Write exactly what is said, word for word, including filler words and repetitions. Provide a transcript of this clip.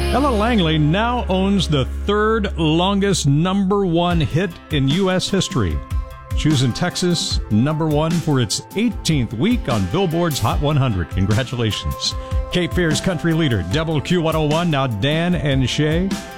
Ella Langley now owns the third longest number one hit in U S history. Choosing Texas number one for its eighteenth week on Billboard's Hot one hundred. Congratulations. Cape Fear's country leader, W Q one oh one. Now Dan and Shay.